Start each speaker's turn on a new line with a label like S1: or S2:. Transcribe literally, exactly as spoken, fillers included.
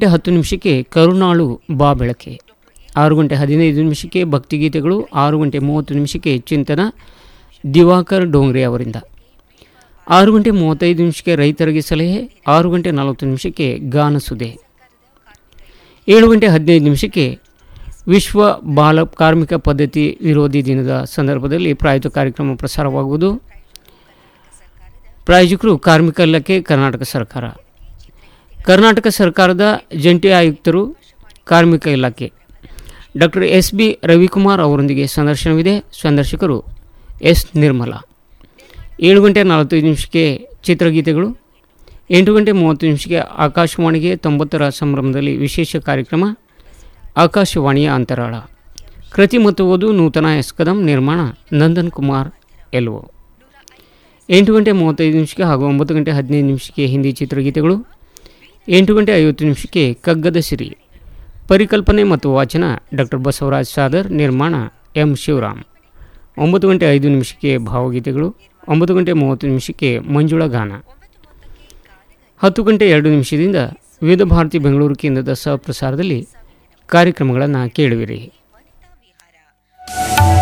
S1: ಗಂಟೆ ಹತ್ತು ನಿಮಿಷಕ್ಕೆ ಕರುಣಾಳು ಬಾ ಬೆಳಕೆ, ಆರು ಗಂಟೆ ಹದಿನೈದು ನಿಮಿಷಕ್ಕೆ ಭಕ್ತಿಗೀತೆಗಳು, ಆರು ಗಂಟೆ ಮೂವತ್ತು ನಿಮಿಷಕ್ಕೆ ಚಿಂತನ ದಿವಾಕರ್ ಡೋಂಗ್ರೆ ಅವರಿಂದ, ಆರು ಗಂಟೆ ಮೂವತ್ತೈದು ನಿಮಿಷಕ್ಕೆ ರೈತರಿಗೆ ಸಲಹೆ, ಆರು ಗಂಟೆ ನಲವತ್ತು ನಿಮಿಷಕ್ಕೆ ಗಾನಸುದೆ, ಏಳು ಗಂಟೆ ಹದಿನೈದು ನಿಮಿಷಕ್ಕೆ ವಿಶ್ವ ಬಾಲ ಕಾರ್ಮಿಕ ಪದ್ಧತಿ ವಿರೋಧಿ ದಿನದ ಸಂದರ್ಭದಲ್ಲಿ ಪ್ರಾಯೋಜಿತ ಕಾರ್ಯಕ್ರಮ ಪ್ರಸಾರವಾಗುವುದು. ಪ್ರಾಯೋಜಕರು ಕಾರ್ಮಿಕ ಇಲಾಖೆ, ಕರ್ನಾಟಕ ಸರ್ಕಾರ. ಕರ್ನಾಟಕ ಸರ್ಕಾರದ ಜಂಟಿ ಆಯುಕ್ತರು, ಕಾರ್ಮಿಕ ಇಲಾಖೆ, ಡಾಕ್ಟರ್ ಎಸ್ ಬಿ ರವಿಕುಮಾರ್ ಅವರೊಂದಿಗೆ ಸಂದರ್ಶನವಿದೆ. ಸಂದರ್ಶಕರು ಎಸ್ ನಿರ್ಮಲಾ. ಏಳು ಗಂಟೆ ನಲವತ್ತೈದು ನಿಮಿಷಕ್ಕೆ ಚಿತ್ರಗೀತೆಗಳು, ಎಂಟು ಗಂಟೆ ಮೂವತ್ತು ನಿಮಿಷಕ್ಕೆ ಆಕಾಶವಾಣಿಗೆ ತೊಂಬತ್ತರ ಸಂಭ್ರಮದಲ್ಲಿ ವಿಶೇಷ ಕಾರ್ಯಕ್ರಮ ಆಕಾಶವಾಣಿಯ ಅಂತರಾಳ. ಕೃತಿ ಮತ್ತು ಓದು ನೂತನ ಎಸ್ ಕದಂ, ನಿರ್ಮಾಣ ನಂದನ್ ಕುಮಾರ್ ಎಲ್ಒ. ಎಂಟು ಗಂಟೆ ಮೂವತ್ತೈದು ನಿಮಿಷಕ್ಕೆ ಹಾಗೂ ಒಂಬತ್ತು ಗಂಟೆ ಹದಿನೈದು ನಿಮಿಷಕ್ಕೆ ಹಿಂದಿ ಚಿತ್ರಗೀತೆಗಳು, ಎಂಟು ಗಂಟೆ ಐವತ್ತು ನಿಮಿಷಕ್ಕೆ ಕಗ್ಗದ ಸಿರಿ, ಪರಿಕಲ್ಪನೆ ಮತ್ತು ವಾಚನ ಡಾಕ್ಟರ್ ಬಸವರಾಜ್ ಸಾದರ್, ನಿರ್ಮಾಣ ಎಂ ಶಿವರಾಮ್. ಒಂಬತ್ತು ಗಂಟೆ ಐದು ನಿಮಿಷಕ್ಕೆ ಭಾವಗೀತೆಗಳು, ಒಂಬತ್ತು ಗಂಟೆ ಮೂವತ್ತು ನಿಮಿಷಕ್ಕೆ ಮಂಜುಳಾ ಗಾನ. ಹತ್ತು ಗಂಟೆ ಎರಡು ನಿಮಿಷದಿಂದ ವಿವಿಧ ಭಾರತಿ ಬೆಂಗಳೂರು ಕೇಂದ್ರದ ಸಹ ಪ್ರಸಾರದಲ್ಲಿ ಕಾರ್ಯಕ್ರಮಗಳನ್ನು ಕೇಳುವಿರಿ.